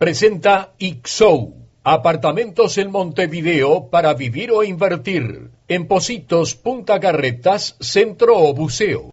presenta Ixou, apartamentos en Montevideo para vivir o invertir, en Pocitos, Punta Carretas, Centro o Buceo.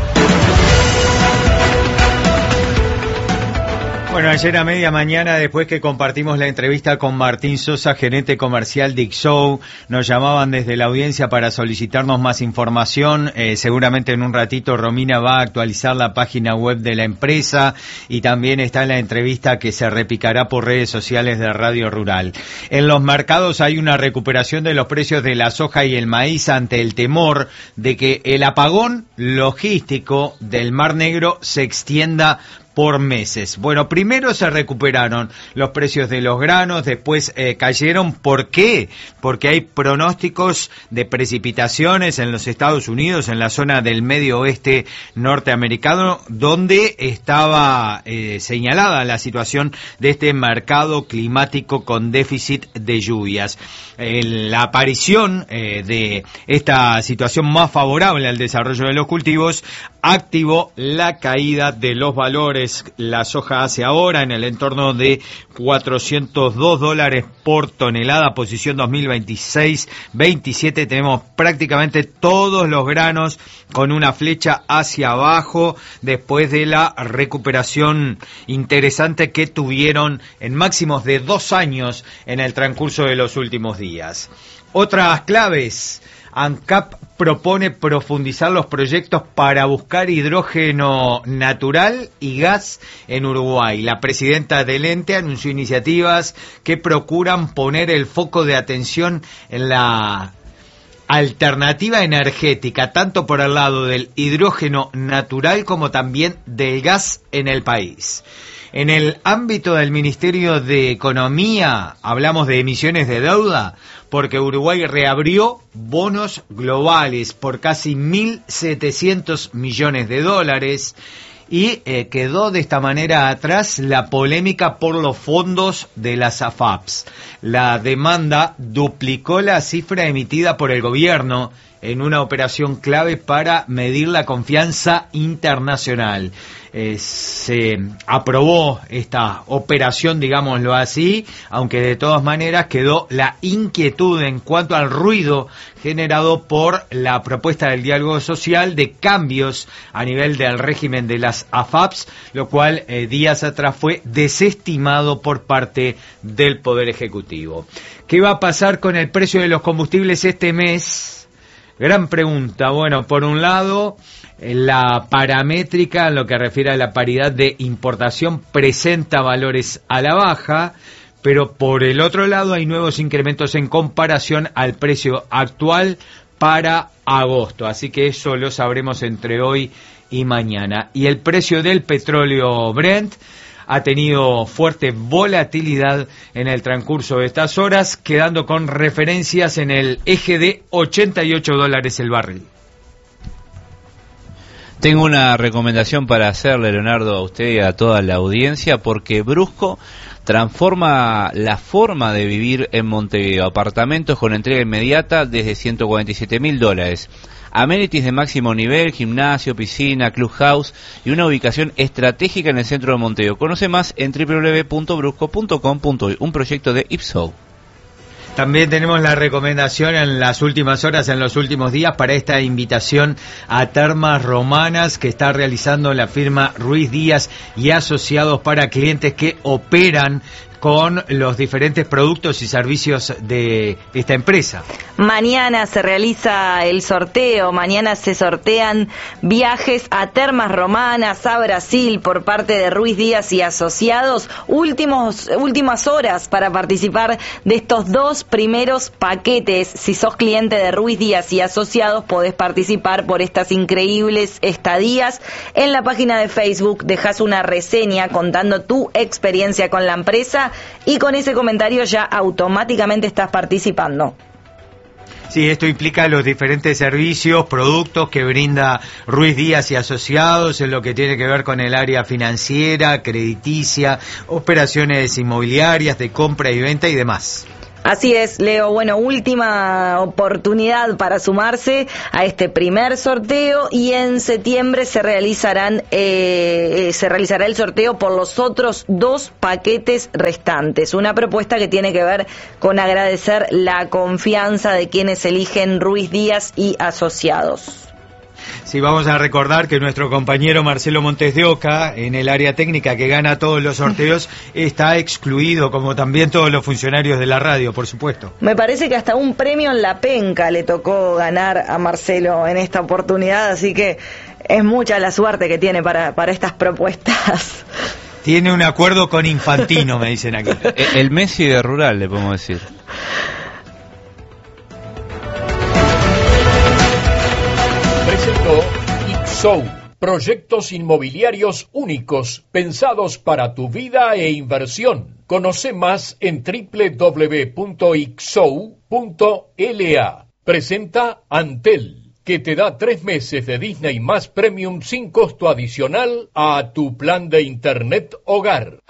Bueno, ayer a media mañana, después que compartimos la entrevista con Martín Sosa, gerente comercial de Ixou, nos llamaban desde la audiencia para solicitarnos más información. Seguramente en un ratito Romina va a actualizar la página web de la empresa y también está en la entrevista que se repicará por redes sociales de Radio Rural. En los mercados hay una recuperación de los precios de la soja y el maíz ante el temor de que el apagón logístico del Mar Negro se extienda por meses. Bueno, primero se recuperaron los precios de los granos, después cayeron. ¿Por qué? Porque hay pronósticos de precipitaciones en los Estados Unidos, en la zona del medio oeste norteamericano, donde estaba señalada la situación de este mercado climático con déficit de lluvias. La aparición de esta situación más favorable al desarrollo de los cultivos activó la caída de los valores. La soja hace ahora en el entorno de $402 por tonelada, posición 2026-27. Tenemos prácticamente todos los granos con una flecha hacia abajo después de la recuperación interesante que tuvieron en máximos de 2 años en el transcurso de los últimos días. Otras claves. ANCAP propone profundizar los proyectos para buscar hidrógeno natural y gas en Uruguay. La presidenta del ente anunció iniciativas que procuran poner el foco de atención en la alternativa energética, tanto por el lado del hidrógeno natural como también del gas en el país. En el ámbito del Ministerio de Economía hablamos de emisiones de deuda, porque Uruguay reabrió bonos globales por casi $1.700 millones y quedó de esta manera atrás la polémica por los fondos de las AFAPs. La demanda duplicó la cifra emitida por el gobierno en una operación clave para medir la confianza internacional. Se aprobó esta operación, digámoslo así, aunque de todas maneras quedó la inquietud en cuanto al ruido generado por la propuesta del diálogo social de cambios a nivel del régimen de las AFAPs, lo cual días atrás fue desestimado por parte del Poder Ejecutivo. ¿Qué va a pasar con el precio de los combustibles este mes? Gran pregunta. Bueno, por un lado, la paramétrica, en lo que refiere a la paridad de importación, presenta valores a la baja, pero por el otro lado hay nuevos incrementos en comparación al precio actual para agosto. Así que eso lo sabremos entre hoy y mañana. Y el precio del petróleo Brent ha tenido fuerte volatilidad en el transcurso de estas horas, quedando con referencias en el eje de $88 el barril. Tengo una recomendación para hacerle, Leonardo, a usted y a toda la audiencia, porque Brusco transforma la forma de vivir en Montevideo. Apartamentos con entrega inmediata desde $147.000. Amenities de máximo nivel, gimnasio, piscina, clubhouse y una ubicación estratégica en el centro de Montevideo. Conoce más en www.brusco.com.uy, un proyecto de Ixou. También tenemos la recomendación en las últimas horas, en los últimos días, para esta invitación a termas romanas que está realizando la firma Ruiz Díaz y Asociados para clientes que operan con los diferentes productos y servicios de esta empresa. Mañana se realiza el sorteo, mañana se sortean viajes a Termas Romanas, a Brasil, por parte de Ruiz Díaz y Asociados. Últimas horas para participar de estos 2 primeros paquetes. Si sos cliente de Ruiz Díaz y Asociados, podés participar por estas increíbles estadías. En la página de Facebook dejás una reseña contando tu experiencia con la empresa y con ese comentario ya automáticamente estás participando. Sí, esto implica los diferentes servicios, productos que brinda Ruiz Díaz y Asociados en lo que tiene que ver con el área financiera, crediticia, operaciones inmobiliarias de compra y venta y demás. Así es, Leo. Bueno, última oportunidad para sumarse a este primer sorteo y en septiembre se realizará el sorteo por los otros 2 paquetes restantes. Una propuesta que tiene que ver con agradecer la confianza de quienes eligen Ruiz Díaz y Asociados. Sí, vamos a recordar que nuestro compañero Marcelo Montes de Oca, en el área técnica que gana todos los sorteos, está excluido, como también todos los funcionarios de la radio, por supuesto. Me parece que hasta un premio en la penca le tocó ganar a Marcelo en esta oportunidad, así que es mucha la suerte que tiene para estas propuestas. Tiene un acuerdo con Infantino, me dicen aquí. El Messi de Rural, le podemos decir. Presentó IXO, proyectos inmobiliarios únicos pensados para tu vida e inversión. Conoce más en www.ixo.la. Presenta Antel, que te da 3 meses de Disney más Premium sin costo adicional a tu plan de Internet hogar.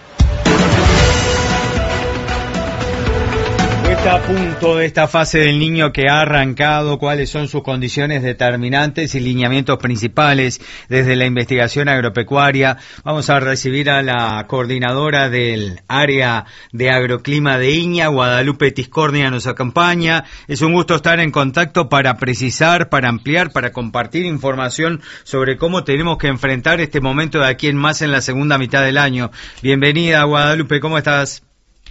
Está a punto de esta fase del niño que ha arrancado, cuáles son sus condiciones determinantes y lineamientos principales desde la investigación agropecuaria. Vamos a recibir a la coordinadora del área de agroclima de Iña, Guadalupe Tiscornia, nos acompaña. Es un gusto estar en contacto para precisar, para ampliar, para compartir información sobre cómo tenemos que enfrentar este momento de aquí en más en la segunda mitad del año. Bienvenida, Guadalupe, ¿cómo estás?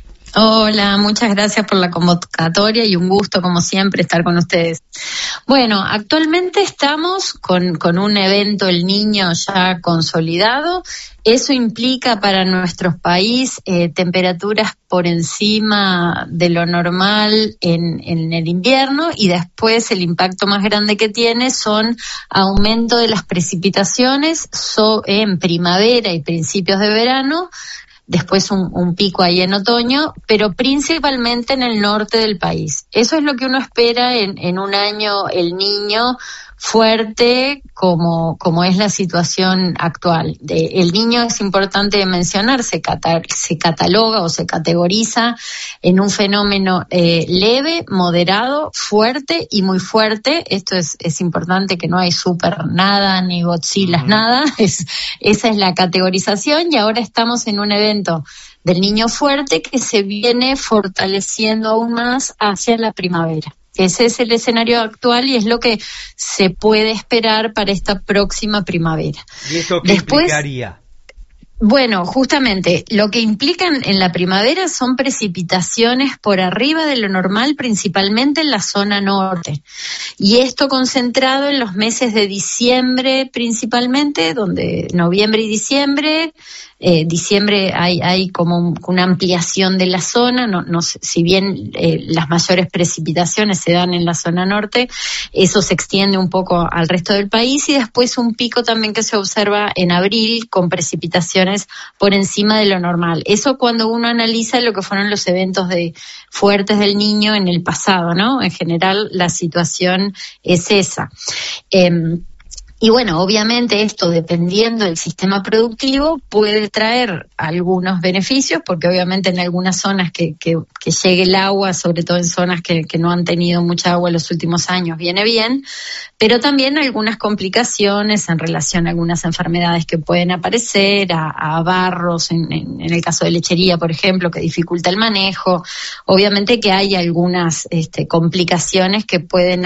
Hola, muchas gracias por la convocatoria y un gusto, como siempre, estar con ustedes. Bueno, actualmente estamos con un evento El Niño ya consolidado. Eso implica para nuestro país temperaturas por encima de lo normal en el invierno, y después el impacto más grande que tiene son aumento de las precipitaciones en primavera y principios de verano. Después un pico ahí en otoño, pero principalmente en el norte del país. Eso es lo que uno espera en un año El Niño fuerte, como es la situación actual. El Niño, es importante mencionar, se cataloga o se categoriza en un fenómeno leve, moderado, fuerte y muy fuerte. Esto es importante, que no hay super nada ni Godzilla nada. Esa es la categorización, y ahora estamos en un evento del Niño fuerte que se viene fortaleciendo aún más hacia la primavera. Ese es el escenario actual y es lo que se puede esperar para esta próxima primavera. ¿Y esto qué implicaría? Bueno, justamente lo que implican en la primavera son precipitaciones por arriba de lo normal, principalmente en la zona norte. Y esto concentrado en los meses de diciembre principalmente, donde noviembre y diciembre. Diciembre hay como una ampliación de la zona, no sé, si bien las mayores precipitaciones se dan en la zona norte, eso se extiende un poco al resto del país, y después un pico también que se observa en abril con precipitaciones por encima de lo normal. Eso cuando uno analiza lo que fueron los eventos fuertes del Niño en el pasado, ¿no? En general la situación es esa. Y bueno, obviamente esto, dependiendo del sistema productivo, puede traer algunos beneficios, porque obviamente en algunas zonas que llegue el agua, sobre todo en zonas que no han tenido mucha agua en los últimos años, viene bien, pero también algunas complicaciones en relación a algunas enfermedades que pueden aparecer, a barros, en el caso de lechería, por ejemplo, que dificulta el manejo. Obviamente que hay algunas complicaciones que pueden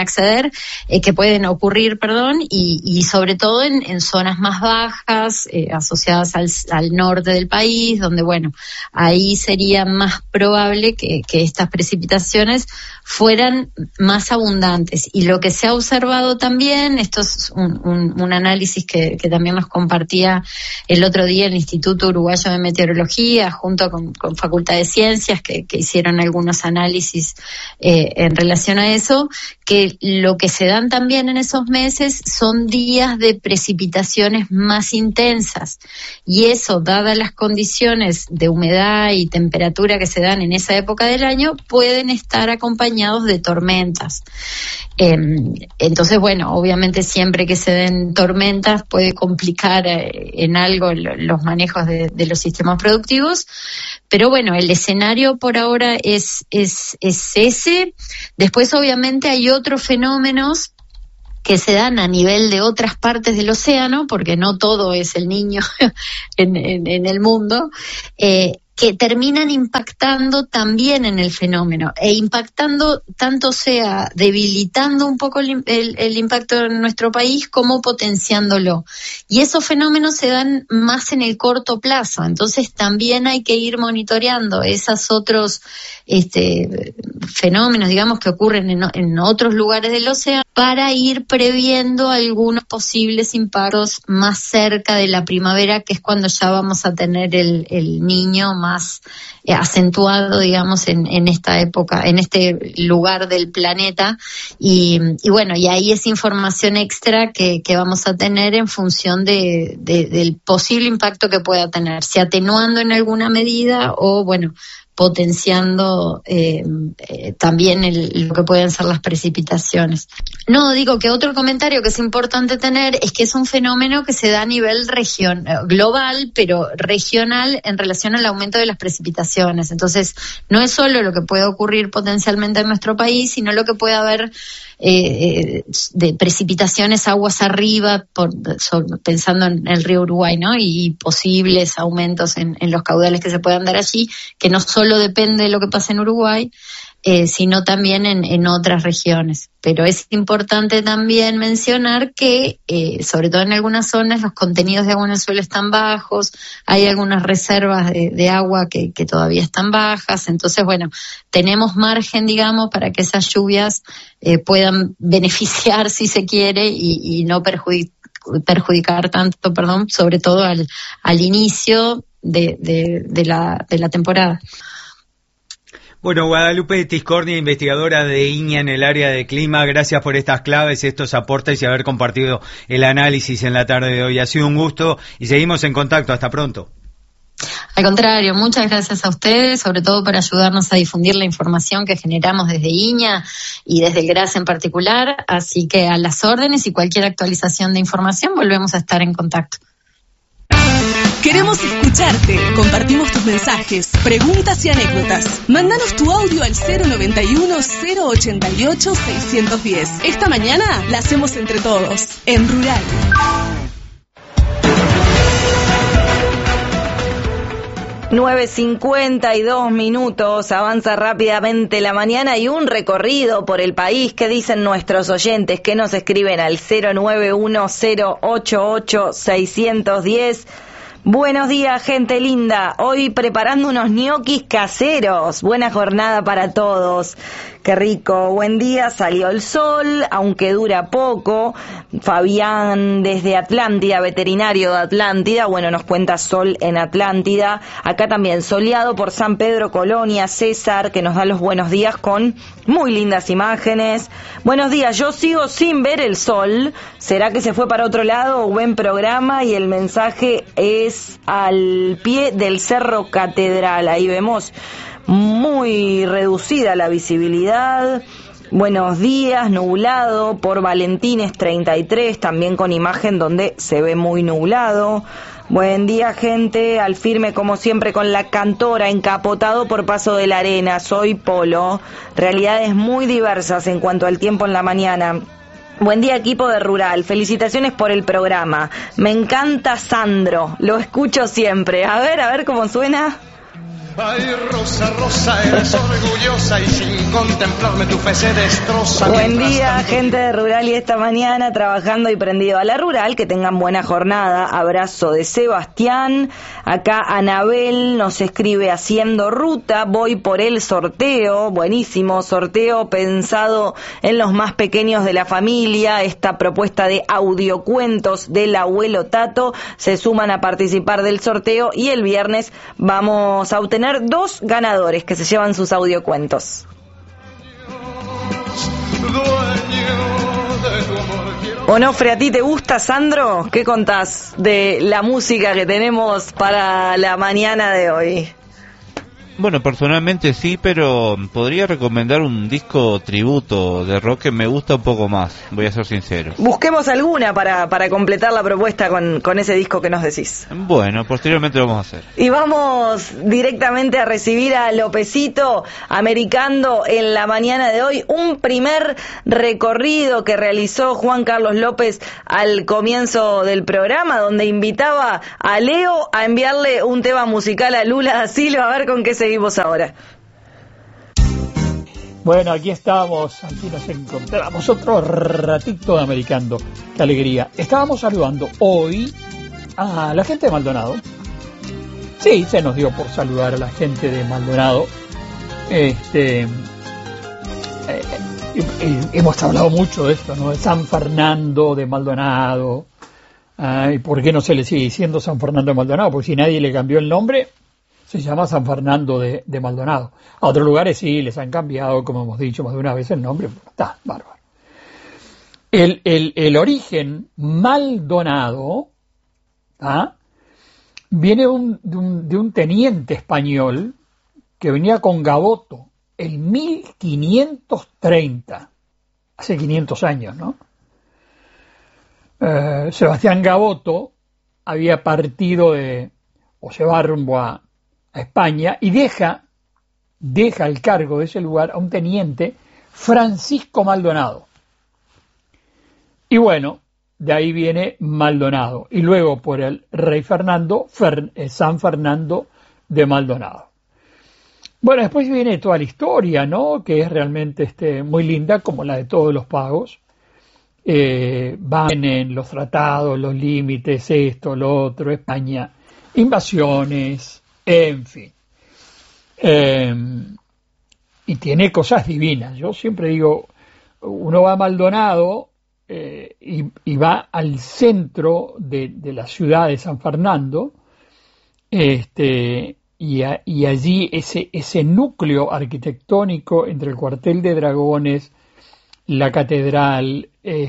ocurrir, y sobre todo en zonas más bajas, asociadas al norte del país, donde, bueno, ahí sería más probable que estas precipitaciones fueran más abundantes. Y lo que se ha observado también, esto es un análisis que también nos compartía el otro día el Instituto Uruguayo de Meteorología, junto con Facultad de Ciencias, que hicieron algunos análisis en relación a eso, que lo que se dan también en esos meses son días días de precipitaciones más intensas. Y eso, dadas las condiciones de humedad y temperatura que se dan en esa época del año, pueden estar acompañados de tormentas. Entonces, bueno, obviamente siempre que se den tormentas puede complicar en algo los manejos de los sistemas productivos, pero bueno, el escenario por ahora es ese. Después, obviamente, hay otros fenómenos que se dan a nivel de otras partes del océano, porque no todo es el Niño en el mundo, que terminan impactando también en el fenómeno, e impactando tanto sea debilitando un poco el impacto en nuestro país como potenciándolo. Y esos fenómenos se dan más en el corto plazo, entonces también hay que ir monitoreando esos otros fenómenos, digamos, que ocurren en otros lugares del océano, para ir previendo algunos posibles impactos más cerca de la primavera, que es cuando ya vamos a tener el Niño más acentuado, digamos, en esta época, en este lugar del planeta. Y bueno, y ahí es información extra que vamos a tener en función del posible impacto que pueda tener, si atenuando en alguna medida o, bueno, potenciando también lo que pueden ser las precipitaciones. No, digo que otro comentario que es importante tener es que es un fenómeno que se da a nivel global, pero regional en relación al aumento de las precipitaciones. Entonces, no es solo lo que puede ocurrir potencialmente en nuestro país, sino lo que puede haber de precipitaciones aguas arriba, pensando en el río Uruguay, ¿no? Y posibles aumentos en los caudales que se puedan dar allí, que no solo depende de lo que pasa en Uruguay, sino también en otras regiones. Pero es importante también mencionar que, sobre todo en algunas zonas, los contenidos de agua en el suelo están bajos, hay algunas reservas de agua que todavía están bajas, entonces, bueno, tenemos margen, digamos, para que esas lluvias puedan beneficiar, si se quiere, y no perjudicar tanto, sobre todo al inicio de la temporada. Bueno, Guadalupe Tiscornia, investigadora de INIA en el área de clima, gracias por estas claves, estos aportes y haber compartido el análisis en la tarde de hoy. Ha sido un gusto y seguimos en contacto. Hasta pronto. Al contrario, muchas gracias a ustedes, sobre todo por ayudarnos a difundir la información que generamos desde INIA y desde el GRAS en particular. Así que a las órdenes, y cualquier actualización de información volvemos a estar en contacto. Queremos escucharte. Compartimos tus mensajes, preguntas y anécdotas. Mándanos tu audio al 091-088-610. Esta mañana la hacemos entre todos, en Rural. ...9:52, avanza rápidamente la mañana y un recorrido por el país. ¿Qué dicen nuestros oyentes? ¿Qué nos escriben al 091-088-610? Buenos días, gente linda. Hoy preparando unos ñoquis caseros. Buena jornada para todos. Qué rico. Buen día, salió el sol, aunque dura poco. Fabián desde Atlántida, veterinario de Atlántida. Bueno, nos cuenta sol en Atlántida. Acá también soleado por San Pedro, Colonia. César, que nos da los buenos días con muy lindas imágenes. Buenos días, yo sigo sin ver el sol. ¿Será que se fue para otro lado? Buen programa, y el mensaje es al pie del Cerro Catedral. Ahí vemos muy reducida la visibilidad. Buenos días, nublado por Valentines 33, también con imagen donde se ve muy nublado. Buen día, gente, al firme como siempre con la Cantora, encapotado por Paso de la Arena. Soy Polo. Realidades muy diversas en cuanto al tiempo en la mañana. Buen día, equipo de Rural. Felicitaciones por el programa. Me encanta Sandro. Lo escucho siempre. A ver cómo suena. Ay, Rosa, Rosa, eres orgullosa y sin contemplarme tu fe se destroza. Buen día, gente de Rural, y esta mañana trabajando y prendido a la Rural. Que tengan buena jornada. Abrazo de Sebastián. Acá Anabel nos escribe: haciendo ruta, voy por el sorteo. Buenísimo, sorteo pensado en los más pequeños de la familia. Esta propuesta de audiocuentos del abuelo Tato. Se suman a participar del sorteo y el viernes vamos a obtener 2 ganadores que se llevan sus audiocuentos. Onofre, ¿a ti te gusta, Sandro? ¿Qué contás de la música que tenemos para la mañana de hoy? Bueno, personalmente sí, pero podría recomendar un disco tributo de rock que me gusta un poco más, voy a ser sincero. Busquemos alguna para completar la propuesta con ese disco que nos decís. Bueno, posteriormente lo vamos a hacer. Y vamos directamente a recibir a Lopecito, americando en la mañana de hoy un primer recorrido que realizó Juan Carlos López al comienzo del programa, donde invitaba a Leo a enviarle un tema musical a Lula da Silva, a ver con qué seguimos ahora. Bueno, aquí estamos, aquí nos encontramos otro ratito de americando. Qué alegría. Estábamos saludando hoy a la gente de Maldonado. Sí, se nos dio por saludar a la gente de Maldonado. Hemos hablado mucho de esto, ¿no? De San Fernando de Maldonado. ¿Y por qué no se le sigue diciendo San Fernando de Maldonado? Porque si nadie le cambió el nombre, se llama San Fernando de Maldonado. A otros lugares sí les han cambiado, como hemos dicho más de una vez, el nombre. Está bárbaro. El origen Maldonado viene de un teniente español que venía con Gaboto en 1530, hace 500 años, ¿no? Sebastián Gaboto había partido o se va rumbo a España y deja el cargo de ese lugar a un teniente, Francisco Maldonado. Y bueno, de ahí viene Maldonado. Y luego por el rey Fernando, San Fernando de Maldonado. Bueno, después viene toda la historia, ¿no? Que es realmente muy linda, como la de todos los pagos. Van en los tratados, los límites, esto, lo otro, España, invasiones, en fin. Y tiene cosas divinas. Yo siempre digo, uno va a Maldonado y va al centro de la ciudad de San Fernando, y allí ese núcleo arquitectónico entre el cuartel de dragones, la catedral,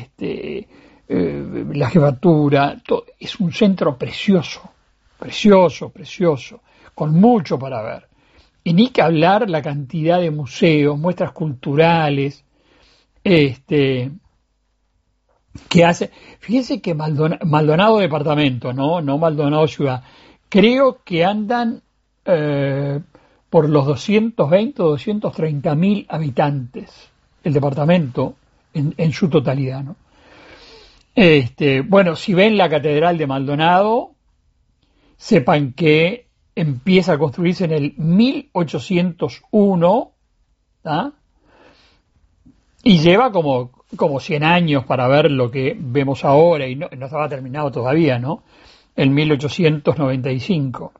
la jefatura, todo, es un centro precioso, con mucho para ver. Y ni que hablar la cantidad de museos, muestras culturales, que hace. Fíjense que Maldonado departamento, no Maldonado ciudad, creo que andan por los 220 o 230 mil habitantes el departamento en su totalidad, ¿no? Bueno, si ven la catedral de Maldonado, sepan que empieza a construirse en el 1801, y lleva como 100 años para ver lo que vemos ahora, y no estaba terminado todavía, ¿no? En 1895.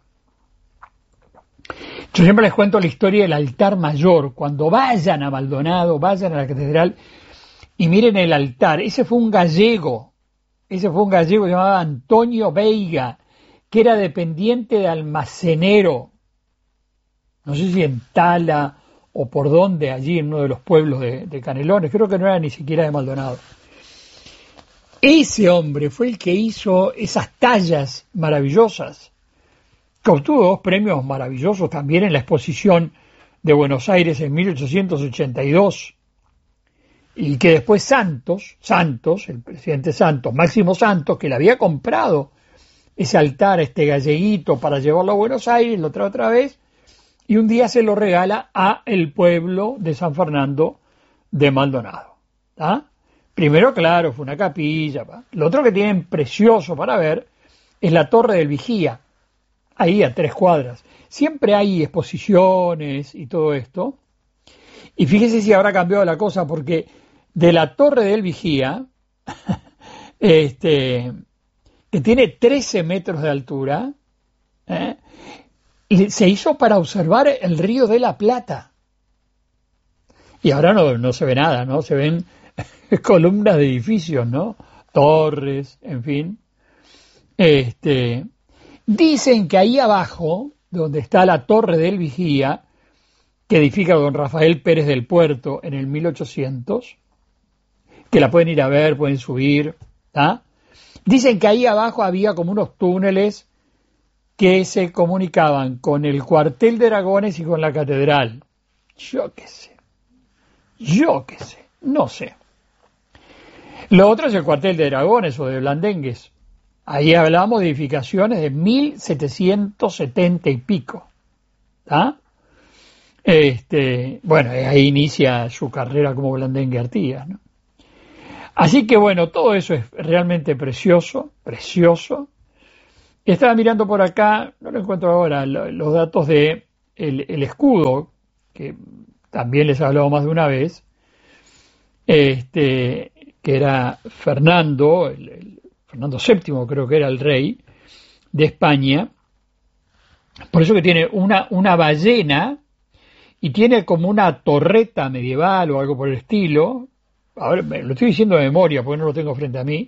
Yo siempre les cuento la historia del altar mayor. Cuando vayan a Maldonado, vayan a la catedral y miren el altar. Ese fue un gallego llamado Antonio Veiga, que era dependiente de almacenero, no sé si en Tala o por dónde, allí en uno de los pueblos de Canelones, creo que no era ni siquiera de Maldonado. Ese hombre fue el que hizo esas tallas maravillosas, que obtuvo 2 premios maravillosos también en la exposición de Buenos Aires en 1882, y que después Santos, el presidente Santos, Máximo Santos, que le había comprado ese altar a este galleguito para llevarlo a Buenos Aires, lo trae otra vez, y un día se lo regala a el pueblo de San Fernando de Maldonado. Primero, claro, fue una capilla. Lo otro que tienen precioso para ver es la Torre del Vigía, ahí a 3 cuadras. Siempre hay exposiciones y todo esto. Y fíjese si habrá cambiado la cosa, porque de la Torre del Vigía, que tiene 13 metros de altura, se hizo para observar el río de la Plata. Y ahora no se ve nada, ¿no? Se ven columnas de edificios, ¿no? Torres, en fin. Dicen que ahí abajo, donde está la Torre del Vigía, que edifica don Rafael Pérez del Puerto en el 1800, que la pueden ir a ver, pueden subir, ¿tá? Dicen que ahí abajo había como unos túneles que se comunicaban con el cuartel de dragones y con la catedral. Yo qué sé, no sé. Lo otro es el cuartel de dragones o de Blandengues. Ahí hablamos de edificaciones de 1770 y pico. ¿Tá? Bueno, ahí inicia su carrera como Blandengue Artigas, ¿no? Así que bueno, todo eso es realmente precioso. Estaba mirando por acá, no lo encuentro ahora, los datos de el escudo, que también les he hablado más de una vez, que era Fernando, Fernando VII creo que era el rey de España, por eso que tiene una ballena y tiene como una torreta medieval o algo por el estilo. Ahora lo estoy diciendo de memoria porque no lo tengo frente a mí.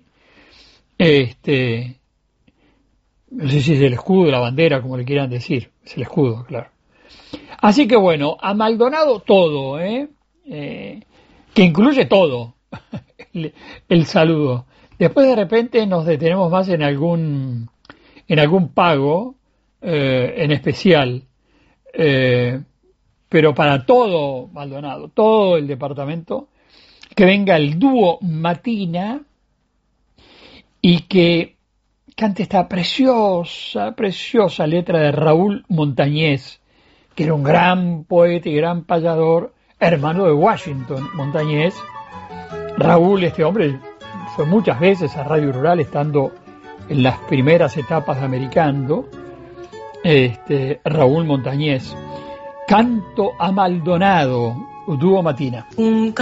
No sé si es el escudo, la bandera, como le quieran decir. Es el escudo, claro. Así que bueno, a Maldonado todo, que incluye todo, el saludo. Después de repente nos detenemos más en algún pago en especial, pero para todo Maldonado, todo el departamento, que venga el dúo Matina y que cante esta preciosa letra de Raúl Montañés, que era un gran poeta y gran payador, hermano de Washington Montañés. Raúl, este hombre, fue muchas veces a Radio Rural, estando en las primeras etapas de Americando. Raúl Montañés. Canto a Maldonado, dúo Matina.